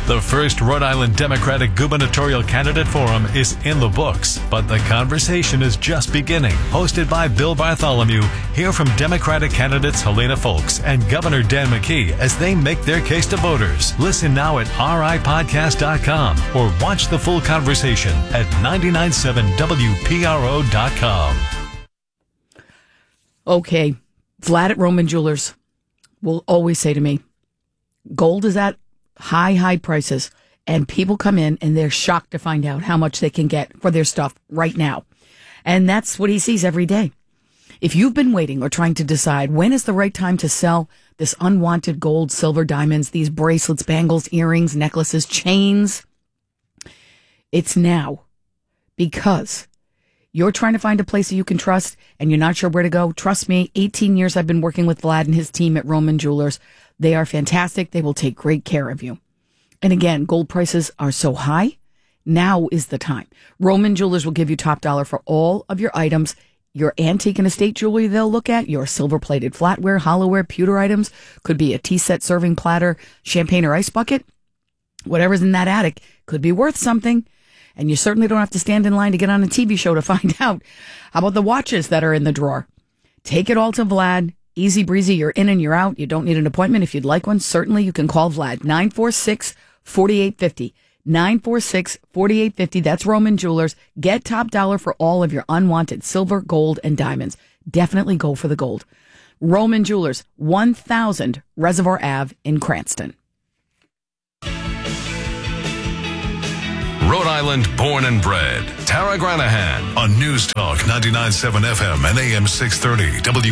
The first Rhode Island Democratic gubernatorial candidate forum is in the books, but the conversation is just beginning. Hosted by Bill Bartholomew, hear from Democratic candidates Helena Folks and Governor Dan McKee as they make their case to voters. Listen now at ripodcast.com or watch the full conversation at 997wpro.com. Okay, Vlad at Roman Jewelers will always say to me, gold is at high prices, and people come in and they're shocked to find out how much they can get for their stuff right now. And that's what he sees every day. If you've been waiting or trying to decide when is the right time to sell this unwanted gold, silver, diamonds, these bracelets, bangles, earrings, necklaces, chains, it's now. Because you're trying to find a place that you can trust and you're not sure where to go. Trust me, 18 years I've been working with Vlad and his team at Roman Jewelers. They are fantastic. They will take great care of you. And again, gold prices are so high. Now is the time. Roman Jewelers will give you top dollar for all of your items. Your antique and estate jewelry they'll look at, your silver-plated flatware, hollowware, pewter items, could be a tea set serving platter, champagne or ice bucket. Whatever's in that attic could be worth something. And you certainly don't have to stand in line to get on a TV show to find out. How about the watches that are in the drawer? Take it all to Vlad. Easy breezy, you're in and you're out. You don't need an appointment. If you'd like one, certainly you can call Vlad, 946-4850. 946-4850. That's Roman Jewelers. Get top dollar for all of your unwanted silver, gold, and diamonds. Definitely go for the gold. Roman Jewelers, 1000 Reservoir Ave in Cranston. Rhode Island born and bred. Tara Granahan on News Talk 99.7 FM and AM 630 W.